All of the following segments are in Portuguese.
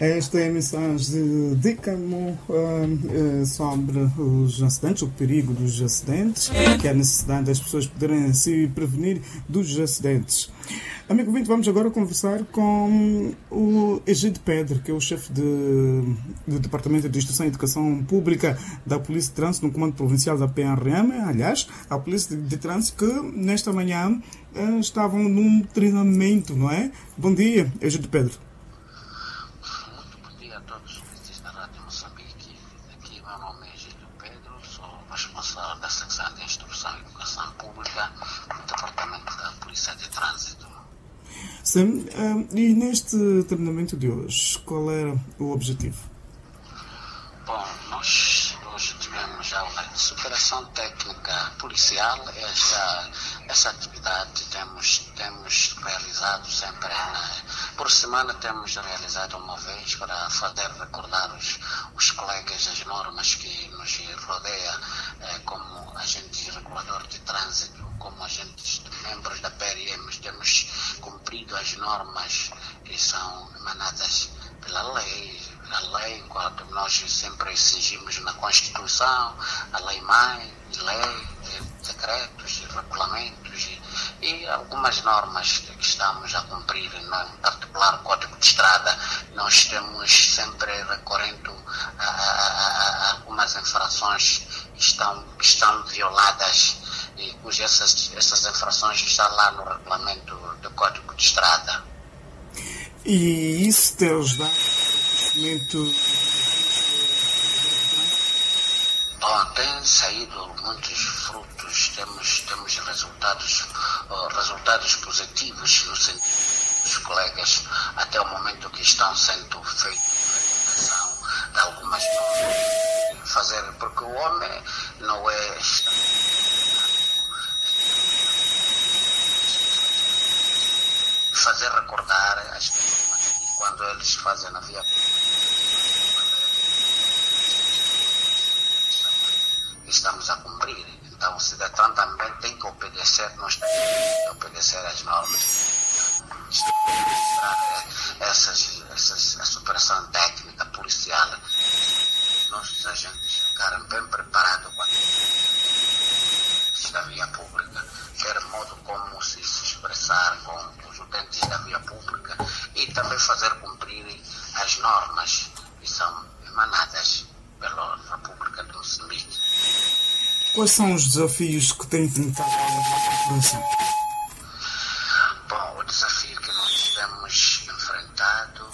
Esta é a mensagem de Camões sobre os acidentes, o perigo dos acidentes, que é a necessidade das pessoas poderem se prevenir dos acidentes. Amigo ouvinte, vamos agora conversar com o Egídio Pedro, que é o chefe do Departamento de Instrução e Educação Pública da Polícia de Trânsito no Comando Provincial da PRM, aliás, a Polícia de Trânsito, que nesta manhã estavam num treinamento, não é? Bom dia, Egídio Pedro. Muito bom dia a todos os ouvintes da Rádio Moçambique. Aqui meu nome é Egídio Pedro, sou responsável da Secção de Instrução e Educação Pública do Departamento da Polícia de Trânsito. Sim, e neste treinamento de hoje, qual era o objetivo? Bom, nós hoje tivemos aula de superação técnica policial. Essa atividade temos realizado sempre, por semana temos realizado uma vez para fazer recordar os colegas as normas que nos rodeia, como agentes reguladores de trânsito, como agentes membros da PRM, temos cumprido as normas que são emanadas pela lei, enquanto nós sempre exigimos na Constituição, a lei mãe, lei, decretos e regulamentos e algumas normas que estamos a cumprir, em particular o Código de Estrada. Nós temos sempre recorrendo a algumas infrações que estão violadas e essas infrações estão lá no regulamento do Código de Estrada. E isso tem ajudado no crescimento? Bom, tem saído muitos frutos, temos resultados positivos no sentido dos colegas até o momento que estão sendo feitas de algumas normas, porque o homem não é fazer recordar as normas quando eles fazem na via estamos a cumprir. Então o cidadão também tem que obedecer, nós temos que obedecer às normas. A superação técnica policial, nossos agentes ficaram bem preparados quando da via pública, ver modo como se expressar com os utentes da via pública e também fazer cumprir as normas que são emanadas pela República de Moçambique. Quais são os desafios que têm tentado na população? Bom, o desafio que nós temos enfrentado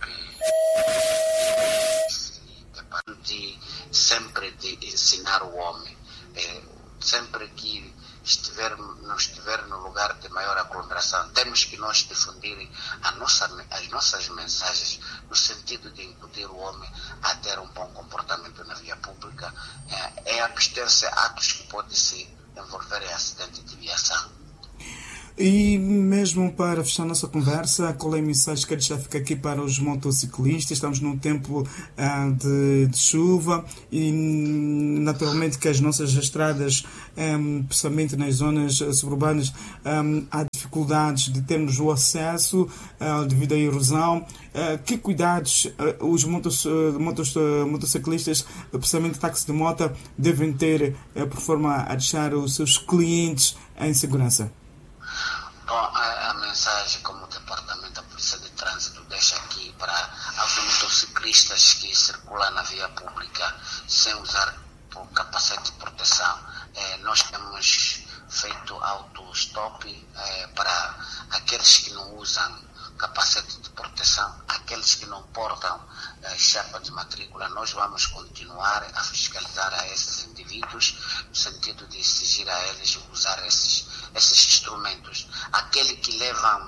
sempre de ensinar o homem, sempre que estiver no lugar de maior aglomeração, temos que nós difundir as nossas mensagens no sentido de incutir o homem a ter um bom comportamento na via pública, abster-se atos que podem se envolver em acidente de viação. E mesmo para fechar nossa conversa, qual é a mensagem que já fica aqui para os motociclistas? Estamos num tempo de chuva e naturalmente que as nossas estradas, principalmente nas zonas suburbanas, há dificuldades de termos o acesso devido à erosão. Que cuidados os motociclistas, principalmente táxi de moto, devem ter por forma a deixar os seus clientes em segurança? Bom, a mensagem como o Departamento da Polícia de Trânsito deixa aqui para os motociclistas que circulam na via pública sem usar o capacete de proteção. Nós temos feito auto-stop para aqueles que não usam capacete de proteção, aqueles que não portam chapa de matrícula. Nós vamos continuar a fiscalizar a esses indivíduos no sentido de exigir a eles usar esses instrumentos. Aqueles que levam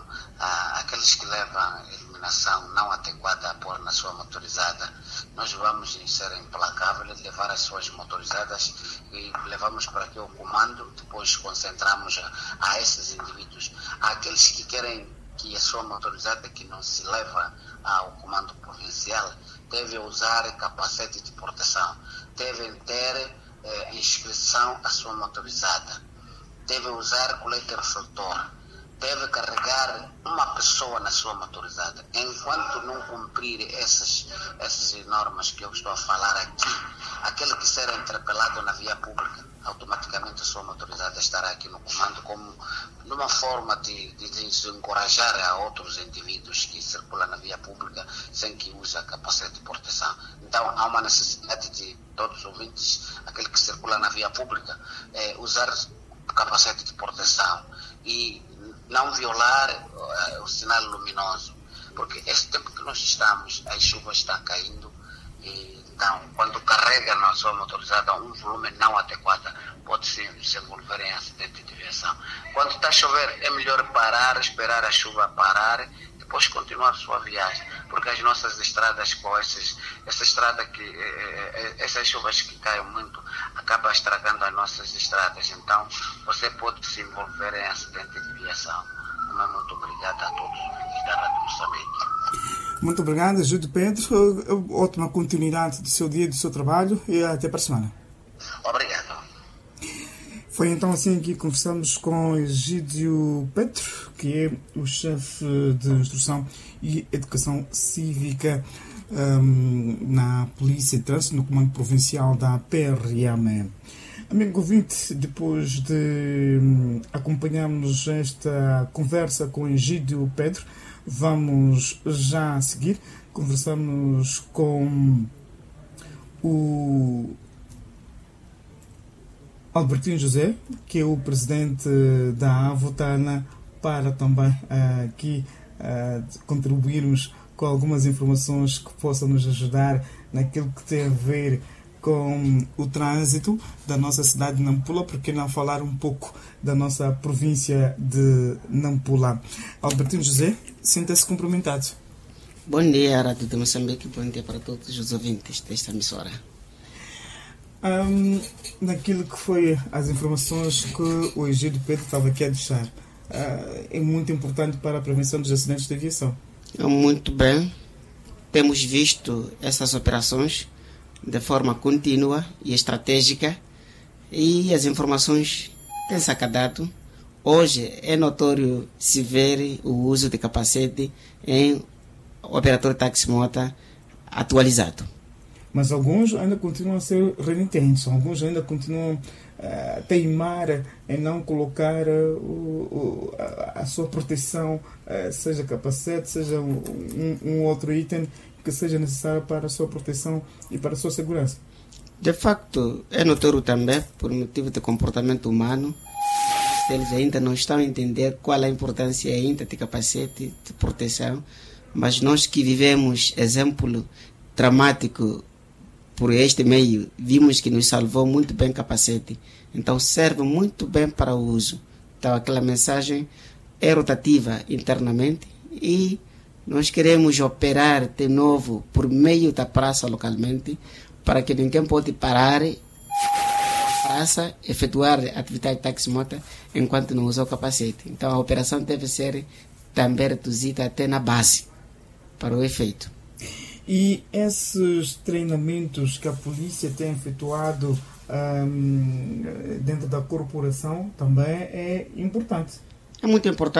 iluminação não adequada a pôr na sua motorizada, nós vamos ser implacáveis, levar as suas motorizadas e levamos para aqui o comando, depois concentramos a esses indivíduos. Aqueles que querem que a sua motorizada que não se leva ao comando provincial deve usar capacete de proteção, devem ter inscrição à sua motorizada, deve usar colete refletor, deve carregar uma pessoa na sua motorizada. Enquanto não cumprir essas normas que eu estou a falar aqui, aquele que será interpelado na via pública, automaticamente a sua motorizada estará aqui no comando, como numa forma de desencorajar a outros indivíduos que circulam na via pública sem que use capacete de proteção. Então, há uma necessidade de todos os ouvintes, aquele que circula na via pública, usar capacete de proteção e não violar o sinal luminoso, porque esse tempo que nós estamos, as chuvas estão caindo, e então, quando carrega na sua motorizada um volume não adequado, pode se envolver em acidente de viação. Quando está a chover, é melhor parar, esperar a chuva parar, depois continuar a sua viagem, porque as nossas estradas, com essas chuvas que caem muito, acabam estragando as nossas estradas. Então, você pode se envolver em acidente de viação. Muito obrigado a todos da Rádio Moçambique. Muito obrigado, Egídio Pedro. Ótima continuidade do seu dia, do seu trabalho, e até para a semana. Obrigado. Foi então assim que conversamos com Egídio Pedro, que é o chefe de Instrução e Educação Cívica na Polícia de Trânsito, no Comando Provincial da PRM. Amigo ouvinte, depois de acompanharmos esta conversa com Egídio Pedro, vamos já a seguir. Conversamos com o Albertino José, que é o presidente da Avotana, para também aqui contribuirmos com algumas informações que possam nos ajudar naquilo que tem a ver com o trânsito da nossa cidade de Nampula, porque não falar um pouco da nossa província de Nampula. Albertino José, sinta-se cumprimentado. Bom dia, Rádio de Moçambique, bom dia para todos os ouvintes desta emissora. Naquilo que foi as informações que o Egídio Pedro estava aqui a deixar, é muito importante para a prevenção dos acidentes de aviação. Muito bem, temos visto essas operações de forma contínua e estratégica, e as informações têm se acabado. Hoje é notório se ver o uso de capacete em operador de taxi-moto atualizado. Mas alguns ainda continuam a ser renitentes, alguns ainda continuam a teimar em não colocar a sua proteção, seja capacete, seja um outro item que seja necessário para a sua proteção e para a sua segurança. De facto, é notório também, por motivo de comportamento humano, eles ainda não estão a entender qual a importância ainda de capacete de proteção, mas nós que vivemos exemplo dramático por este meio, vimos que nos salvou muito bem capacete, então serve muito bem para o uso. Então aquela mensagem é rotativa internamente e nós queremos operar de novo por meio da praça localmente, para que ninguém pode parar a praça, efetuar atividade de taxi-moto enquanto não usa o capacete. Então a operação deve ser também reduzida até na base, para o efeito. E esses treinamentos que a polícia tem efetuado dentro da corporação também é importante. É muito importante.